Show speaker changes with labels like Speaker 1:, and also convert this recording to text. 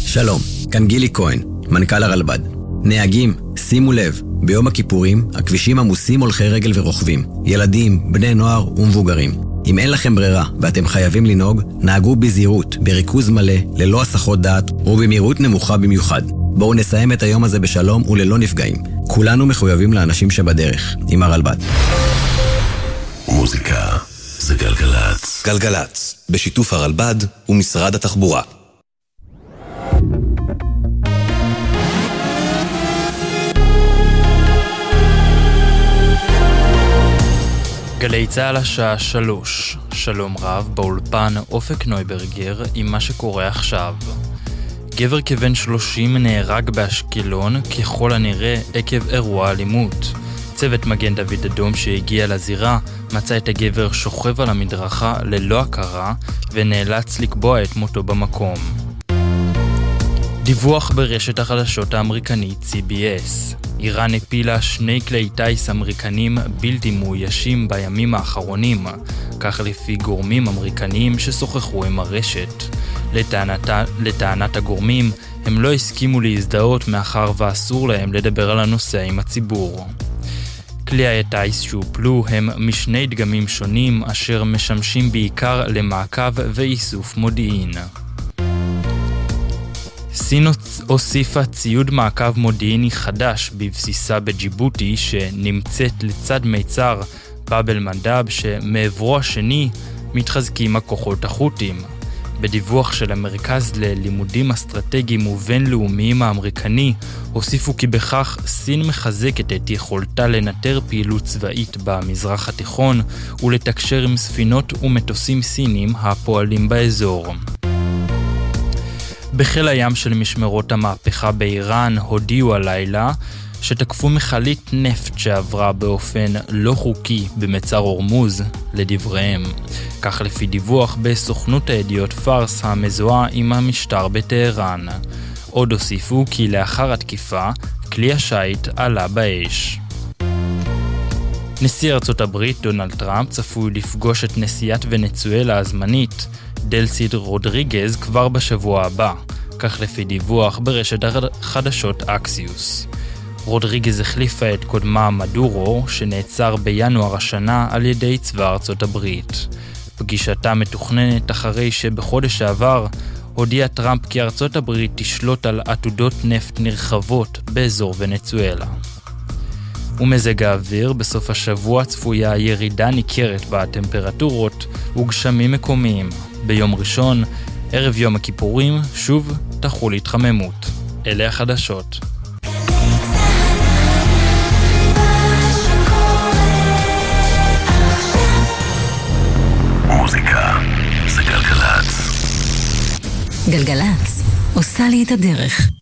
Speaker 1: שלום, כאן גילי כהן, מנכ"ל הרלב"ד. נהגים, שימו לב, ביום הכיפורים הכבישים עמוסים הולכי רגל ורוכבים, ילדים, בני נוער ומבוגרים. אם אין לכם ברירה ואתם חייבים לנהוג, נהגו בזהירות, בריכוז מלא, ללא הסחות דעת ובמהירות נמוכה במיוחד. בואו נסיים את היום הזה בשלום וללא נפגעים. כולנו מחויבים לאנשים שבדרך, עם הרלב"ד.
Speaker 2: מוזיקה זה גלגלץ.
Speaker 3: גלגלץ, בשיתוף הרלב"ד ומשרד התחבורה.
Speaker 4: גלי צהל השעה 3. שלום רב, באולפן אופק נויברגר עם מה שקורה עכשיו. גבר כבן 30 נהרג באשקלון ככל הנראה עקב אירוע אלימות. צוות מגן דוד אדום שהגיע לזירה מצא את הגבר שוכב על המדרכה ללא הכרה ונאלץ לקבוע את מותו במקום. דיווח ברשת החדשות האמריקנית CBS. איראן הפילה 2 כלי טייס אמריקנים בלתי מאוישים בימים האחרונים, כך לפי גורמים אמריקניים ששוחחו עם הרשת. לטענת הגורמים, הם לא הסכימו להזדהות מאחר ואסור להם לדבר על הנושא עם הציבור. כלי הטייס שהופלו הם משני דגמים שונים אשר משמשים בעיקר למעקב ואיסוף מודיעין. סין הוסיפה ציוד מעקב מודיעיני חדש בבסיסה בג'יבוטי שנמצאת לצד מיצר באב אל-מנדב שמעברו השני מתחזקים הכוחות החות'ים. בדיווח של המרכז ללימודים אסטרטגיים ובינלאומיים האמריקני הוסיפו כי בכך סין מחזקת את יכולתה לנטר פעילות צבאית במזרח התיכון ולתקשר עם ספינות ומטוסים סינים הפועלים באזור. בחיל הים של משמרות המהפכה באיראן הודיעו הלילה שתקפו מכלית נפט שעברה באופן לא חוקי במצר הורמוז לדבריהם. כך לפי דיווח בסוכנות הידיעות פארס המזוהה עם המשטר בטהרן. עוד הוסיפו כי לאחר התקיפה כלי השיט עלה באש. נשיא ארצות הברית דונלד טראמפ צפוי לפגוש את נשיאת ונצואלה הזמנית דלסי רודריגז כבר בשבוע הבא, כך לפי דיווח ברשת החדשות אקסיוס. רודריגז החליפה את קודמה מדורו שנעצר בינואר השנה על ידי צבא ארצות הברית. פגישתה מתוכננת אחרי שבחודש שעבר הודיע טראמפ כי ארצות הברית תשלוט על עתודות נפט נרחבות באזור ונצואלה. ומזג האוויר בסוף השבוע צפויה ירידה ניכרת בטמפרטורות וגשמים מקומיים. ביום ראשון, ערב יום הכיפורים, שוב תחול התחממות. אלה החדשות.
Speaker 2: מוזיקה זה גלגלץ.
Speaker 5: גלגלץ עושה לי את הדרך.